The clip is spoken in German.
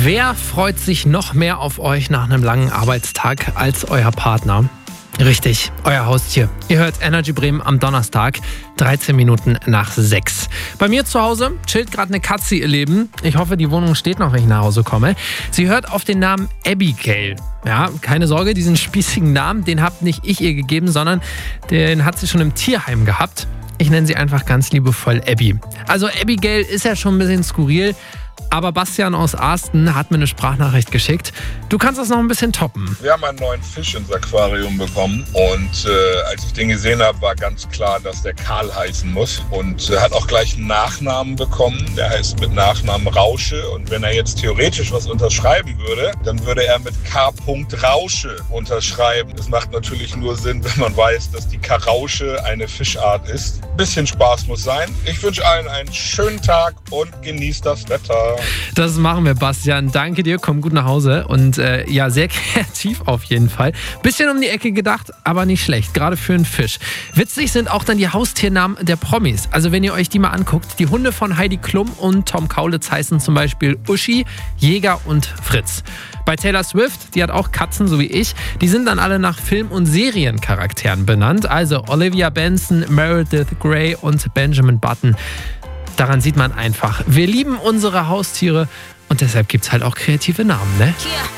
Wer freut sich noch mehr auf euch nach einem langen Arbeitstag als euer Partner? Richtig, euer Haustier. Ihr hört Energy Bremen am Donnerstag, 13 Minuten nach 6. Bei mir zu Hause chillt gerade eine Katze ihr Leben. Ich hoffe, die Wohnung steht noch, wenn ich nach Hause komme. Sie hört auf den Namen Abigail. Ja, keine Sorge, diesen spießigen Namen, den habe nicht ich ihr gegeben, sondern den hat sie schon im Tierheim gehabt. Ich nenne sie einfach ganz liebevoll Abby. Also Abigail ist ja schon ein bisschen skurril, aber Bastian aus Arsten hat mir eine Sprachnachricht geschickt. Du kannst das noch ein bisschen toppen. Wir haben einen neuen Fisch ins Aquarium bekommen und als ich den gesehen habe, war ganz klar, dass der Karl heißen muss und hat auch gleich einen Nachnamen bekommen. Der heißt mit Nachnamen Rausche und wenn er jetzt theoretisch was unterschreiben würde, dann würde er mit K. Rausche unterschreiben. Das macht natürlich nur Sinn, wenn man weiß, dass die Karausche eine Fischart ist. Bisschen Spaß muss sein. Ich wünsche allen einen schönen Tag und genießt das Wetter. Das machen wir, Bastian. Danke dir, komm gut nach Hause. Und ja, sehr kreativ auf jeden Fall. Bisschen um die Ecke gedacht, aber nicht schlecht, gerade für einen Fisch. Witzig sind auch dann die Haustiernamen der Promis. Also wenn ihr euch die mal anguckt, die Hunde von Heidi Klum und Tom Kaulitz heißen zum Beispiel Uschi, Jäger und Fritz. Bei Taylor Swift, die hat auch Katzen, so wie ich, die sind dann alle nach Film- und Seriencharakteren benannt. Also Olivia Benson, Meredith Grey und Benjamin Button. Daran sieht man einfach, wir lieben unsere Haustiere und deshalb gibt es halt auch kreative Namen, ne?